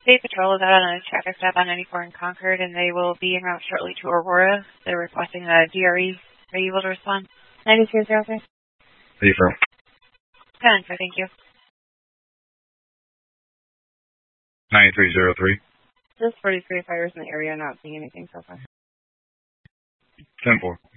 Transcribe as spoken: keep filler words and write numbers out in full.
State Patrol is out on a traffic stop on ninety-four in Concord, and they will be en route shortly to Aurora. They're requesting a D R E. Are you able to respond? ninety-three oh three. Affirm. ten, thank you. ninety-three oh three. Just forty-three fires in the area, not seeing anything so far. ten four.